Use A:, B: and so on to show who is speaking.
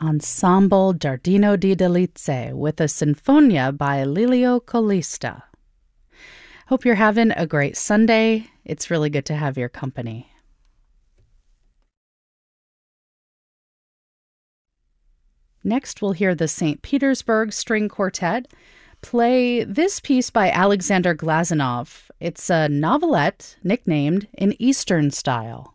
A: Ensemble Giardino di Delizie with a Sinfonia by Lelio Colista. Hope you're having a great Sunday. It's really good to have your company. Next, we'll hear the St. Petersburg String Quartet play this piece by Alexander Glazunov. It's a novelette nicknamed An Eastern Style.